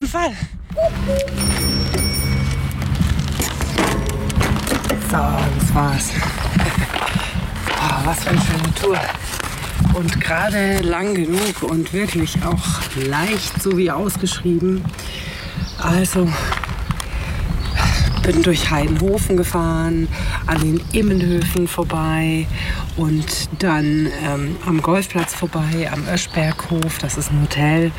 Fall. So, das war's. Oh, was für eine schöne Tour. Und gerade lang genug und wirklich auch leicht so wie ausgeschrieben. Also bin durch Heidenhofen gefahren, an den Immenhöfen vorbei und dann am Golfplatz vorbei, am Öschberghof, das ist ein Hotel.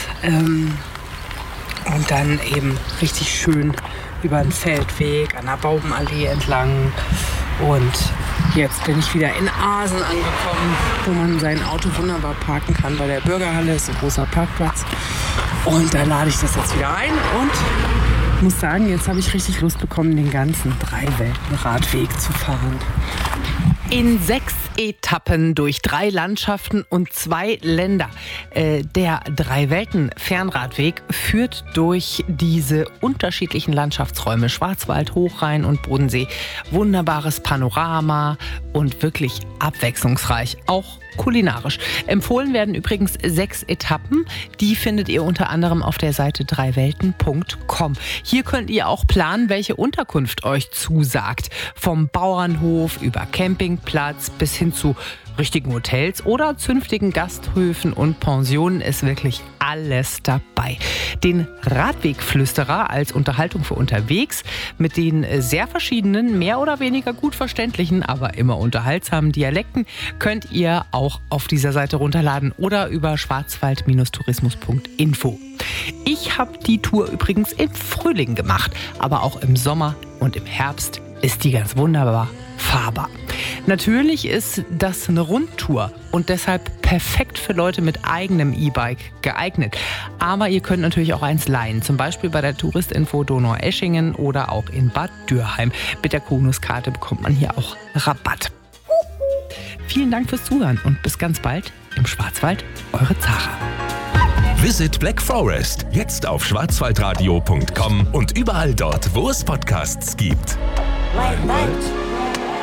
Und dann eben richtig schön über den Feldweg an der Baubenallee entlang. Und jetzt bin ich wieder in Asen angekommen, wo man sein Auto wunderbar parken kann. Bei der Bürgerhalle ist ein großer Parkplatz. Und da lade ich das jetzt wieder ein und muss sagen, jetzt habe ich richtig Lust bekommen, den ganzen Drei-Welten-Radweg zu fahren. In 6 Etappen durch 3 Landschaften und 2 Länder. Der Drei-Welten-Fernradweg führt durch diese unterschiedlichen Landschaftsräume. Schwarzwald, Hochrhein und Bodensee. Wunderbares Panorama und wirklich abwechslungsreich. Auch kulinarisch. Empfohlen werden übrigens 6 Etappen. Die findet ihr unter anderem auf der Seite dreiwelten.com. Hier könnt ihr auch planen, welche Unterkunft euch zusagt. Vom Bauernhof über Campingplatz bis hin zu richtigen Hotels oder zünftigen Gasthöfen und Pensionen ist wirklich alles dabei. Den Radwegflüsterer als Unterhaltung für unterwegs mit den sehr verschiedenen, mehr oder weniger gut verständlichen, aber immer unterhaltsamen Dialekten könnt ihr auch auf dieser Seite runterladen oder über schwarzwald-tourismus.info. Ich habe die Tour übrigens im Frühling gemacht, aber auch im Sommer und im Herbst ist die ganz wunderbar fahrbar. Natürlich ist das eine Rundtour und deshalb perfekt für Leute mit eigenem E-Bike geeignet. Aber ihr könnt natürlich auch eins leihen, zum Beispiel bei der Touristinfo Donaueschingen oder auch in Bad Dürheim. Mit der Konuskarte bekommt man hier auch Rabatt. Vielen Dank fürs Zuhören und bis ganz bald im Schwarzwald, eure Zara. Visit Black Forest, jetzt auf schwarzwaldradio.com und überall dort, wo es Podcasts gibt. Right.